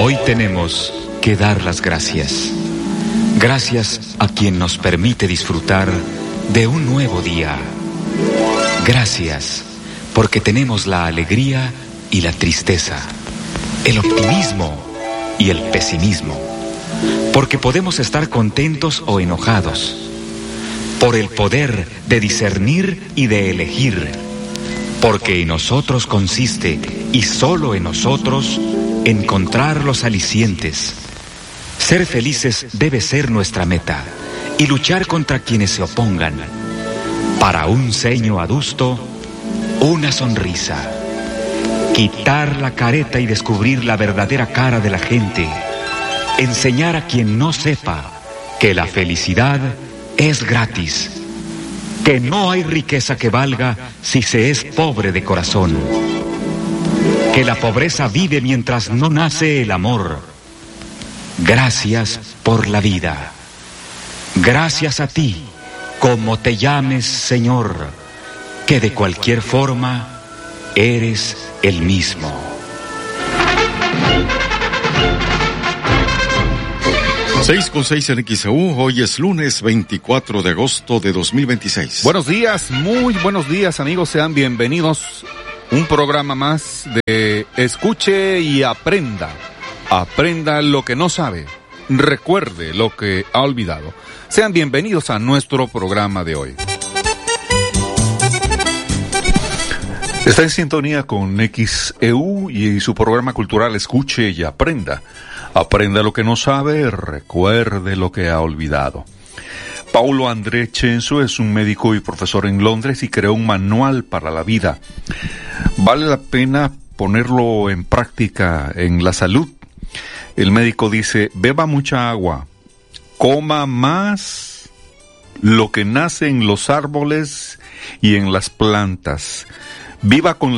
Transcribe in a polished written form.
Hoy tenemos que dar las gracias. Gracias a quien nos permite disfrutar de un nuevo día. Gracias porque tenemos la alegría y la tristeza, el optimismo y el pesimismo, porque podemos estar contentos o enojados, por el poder de discernir y de elegir, porque en nosotros consiste, y solo en nosotros, encontrar los alicientes. Ser felices debe ser nuestra meta, y luchar contra quienes se opongan. Para un ceño adusto, una sonrisa. Quitar la careta y descubrir la verdadera cara de la gente. Enseñar a quien no sepa que la felicidad es gratis. Que no hay riqueza que valga si se es pobre de corazón. Que la pobreza vive mientras no nace el amor. Gracias por la vida. Gracias a ti, como te llames, Señor, que de cualquier forma eres el mismo. Seis con 6 en XEU, hoy es lunes 24 de agosto de 2026. Buenos días, muy buenos días, amigos, sean bienvenidos. Un programa más de Escuche y Aprenda. Aprenda lo que no sabe, recuerde lo que ha olvidado. Sean bienvenidos a nuestro programa de hoy. Está en sintonía con XEU y su programa cultural Escuche y Aprenda. Aprenda lo que no sabe, recuerde lo que ha olvidado. Paulo André Censo es un médico y profesor en Londres y creó un manual para la vida. Vale la pena ponerlo en práctica en la salud. El médico dice, beba mucha agua, coma más lo que nace en los árboles y en las plantas, viva con